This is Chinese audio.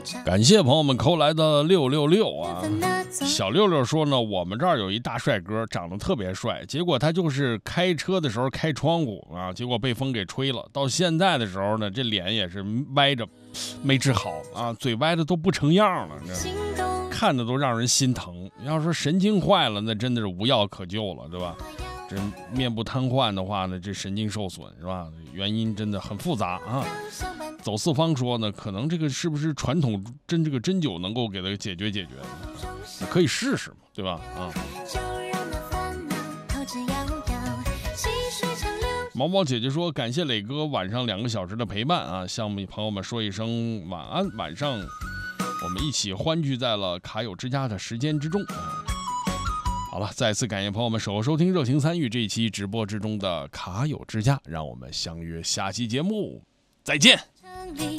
感谢朋友们扣来的666啊，小六六说呢，我们这儿有一大帅哥，长得特别帅，结果他就是开车的时候开窗户啊，结果被风给吹了。到现在的时候呢，这脸也是歪着，没治好啊，嘴歪的都不成样了，看的都让人心疼。要说神经坏了，那真的是无药可救了，对吧？这面部瘫痪的话呢，这神经受损是吧？原因真的很复杂啊。走四方说呢，可能这个是不是传统针灸能够给它解决呢？可以试试嘛，对吧？啊。毛毛姐姐说，感谢磊哥晚上2个小时的陪伴啊，向朋友们说一声晚安。晚上我们一起欢聚在了卡友之家的时间之中啊。好了，再次感谢朋友们守候收听、热情参与这一期直播之中的卡友之家，让我们相约下期节目再见。